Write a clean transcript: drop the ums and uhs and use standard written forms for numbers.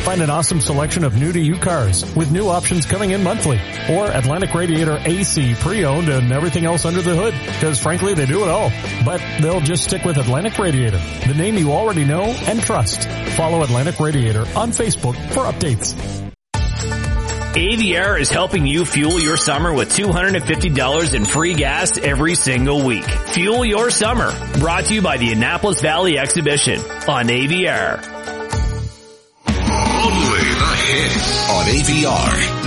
Find an awesome selection of new-to-you cars with new options coming in monthly. Or Atlantic Radiator AC pre-owned and everything else under the hood. Because frankly, they do it all. But they'll just stick with Atlantic Radiator, the name you already know and trust. Follow Atlantic Radiator on Facebook for updates. AVR is helping you fuel your summer with $250 in free gas every single week. Fuel your summer. Brought to you by the Annapolis Valley Exhibition on AVR. Only the hits on AVR.